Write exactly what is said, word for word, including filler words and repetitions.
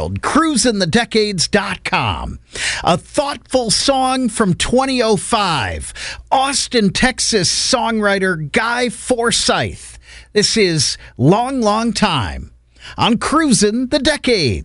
world. cruisin the decades dot com. A thoughtful song from twenty oh five. Austin, Texas songwriter Guy Forsyth. This is Long, Long Time on Cruisin' the Decades.